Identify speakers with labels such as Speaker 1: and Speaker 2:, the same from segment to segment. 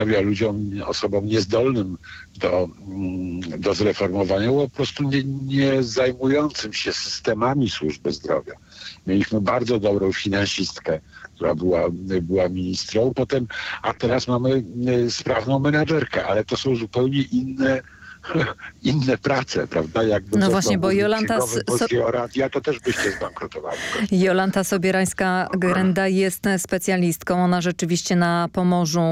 Speaker 1: osobom niezdolnym do zreformowania, po prostu nie zajmującym się systemami służby zdrowia. Mieliśmy bardzo dobrą finansistkę, która była ministrą, a teraz mamy sprawną menadżerkę, ale to są zupełnie inne prace, prawda? Jakby
Speaker 2: no właśnie, bo Jolanta...
Speaker 1: Ja to też byście zbankrutowali.
Speaker 2: Jolanta Sobierańska-Grenda jest specjalistką. Ona rzeczywiście na Pomorzu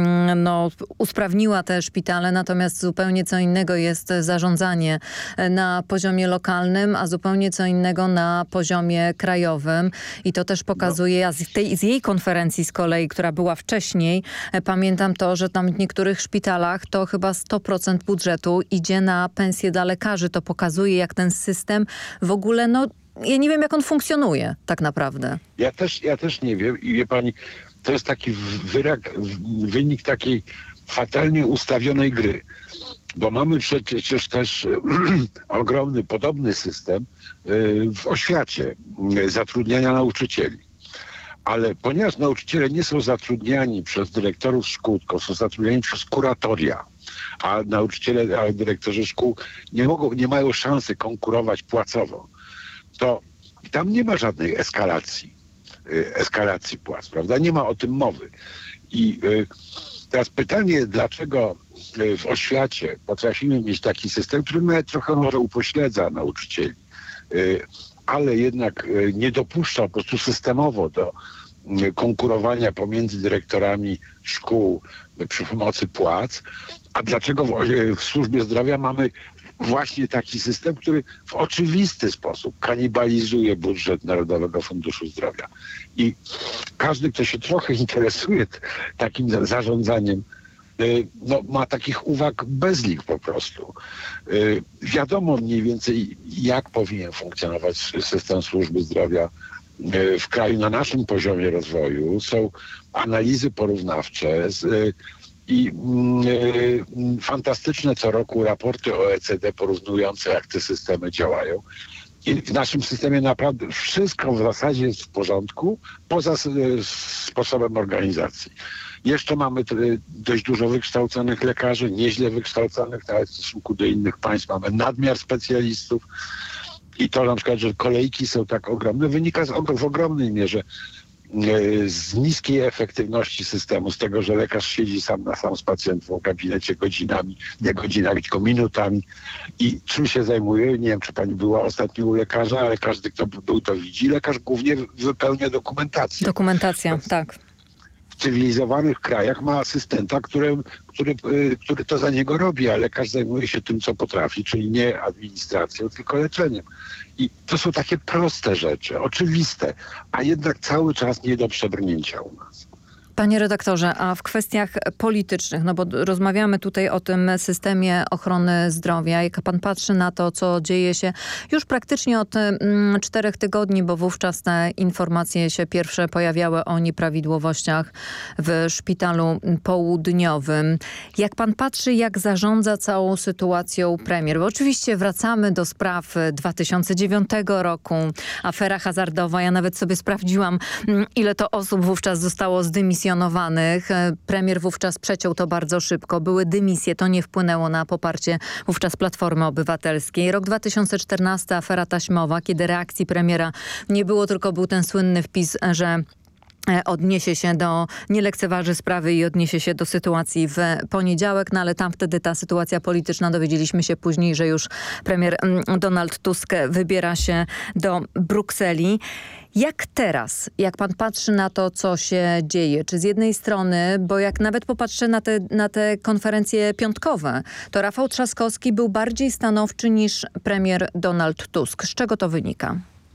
Speaker 2: usprawniła te szpitale, natomiast zupełnie co innego jest zarządzanie na poziomie lokalnym, a zupełnie co innego na poziomie krajowym. I to też pokazuje, ja z jej konferencji z kolei, która była wcześniej, pamiętam to, że tam w niektórych szpitalach to chyba 100% budżetu idzie na pensje dla lekarzy. To pokazuje, jak ten system w ogóle, ja nie wiem, jak on funkcjonuje tak naprawdę.
Speaker 1: Ja też nie wiem i wie pani, to jest taki wynik takiej fatalnie ustawionej gry, bo mamy przecież też ogromny, podobny system w oświacie zatrudniania nauczycieli. Ale ponieważ nauczyciele nie są zatrudniani przez dyrektorów szkół, tylko są zatrudniani przez kuratoria, a dyrektorzy szkół nie mają szansy konkurować płacowo, to tam nie ma żadnej eskalacji płac, prawda? Nie ma o tym mowy. I teraz pytanie, dlaczego w oświacie potrafimy mieć taki system, który nawet trochę może upośledza nauczycieli, ale jednak nie dopuszcza po prostu systemowo do konkurowania pomiędzy dyrektorami szkół przy pomocy płac, a dlaczego w służbie zdrowia mamy właśnie taki system, który w oczywisty sposób kanibalizuje budżet Narodowego Funduszu Zdrowia. I każdy, kto się trochę interesuje takim zarządzaniem, ma takich uwag bezlik po prostu. Wiadomo mniej więcej, jak powinien funkcjonować system służby zdrowia w kraju na naszym poziomie rozwoju. Są analizy porównawcze i fantastyczne co roku raporty OECD porównujące, jak te systemy działają. I w naszym systemie naprawdę wszystko w zasadzie jest w porządku, poza sposobem organizacji. Jeszcze mamy dość dużo wykształconych lekarzy, nieźle wykształconych, nawet w stosunku do innych państw mamy nadmiar specjalistów. I to na przykład, że kolejki są tak ogromne, wynika w ogromnej mierze z niskiej efektywności systemu, z tego, że lekarz siedzi sam na sam z pacjentem w gabinecie nie godzinami, tylko minutami. I czym się zajmuje? Nie wiem, czy pani była ostatnio u lekarza, ale każdy, kto był, to widzi. Lekarz głównie wypełnia dokumentację.
Speaker 2: Dokumentacja, tak.
Speaker 1: W cywilizowanych krajach ma asystenta, który to za niego robi, a lekarz zajmuje się tym, co potrafi, czyli nie administracją, tylko leczeniem. I to są takie proste rzeczy, oczywiste, a jednak cały czas nie do przebrnięcia u nas.
Speaker 2: Panie redaktorze, a w kwestiach politycznych, bo rozmawiamy tutaj o tym systemie ochrony zdrowia. Jak pan patrzy na to, co dzieje się już praktycznie od 4 tygodni, bo wówczas te informacje się pierwsze pojawiały o nieprawidłowościach w szpitalu południowym. Jak pan patrzy, jak zarządza całą sytuacją premier? Bo oczywiście wracamy do spraw 2009 roku, afera hazardowa. Ja nawet sobie sprawdziłam, ile to osób wówczas zostało zdymisjonowanych. Premier wówczas przeciął to bardzo szybko. Były dymisje, to nie wpłynęło na poparcie wówczas Platformy Obywatelskiej. Rok 2014, afera taśmowa, kiedy reakcji premiera nie było, tylko był ten słynny wpis, że odniesie się nie lekceważy sprawy i odniesie się do sytuacji w poniedziałek, ale tam wtedy ta sytuacja polityczna, dowiedzieliśmy się później, że już premier Donald Tusk wybiera się do Brukseli. Jak teraz, jak pan patrzy na to, co się dzieje, czy z jednej strony, bo jak nawet popatrzę na te konferencje piątkowe, to Rafał Trzaskowski był bardziej stanowczy niż premier Donald Tusk. Z czego to wynika?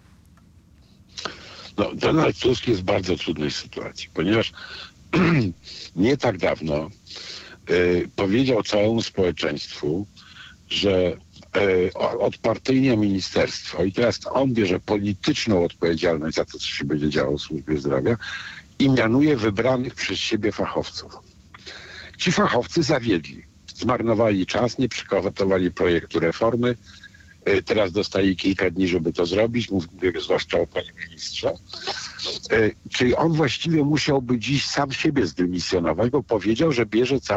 Speaker 1: Donald Tusk jest w bardzo trudnej sytuacji, ponieważ nie tak dawno powiedział całemu społeczeństwu, że odpartyjnia ministerstwo i teraz on bierze polityczną odpowiedzialność za to, co się będzie działo w służbie zdrowia i mianuje wybranych przez siebie fachowców. Ci fachowcy zawiedli, zmarnowali czas, nie przygotowali projektu reformy. Teraz dostaje kilka dni, żeby to zrobić. Mówię zwłaszcza o panie ministrze. Czyli on właściwie musiałby dziś sam siebie zdymisjonować, bo powiedział, że bierze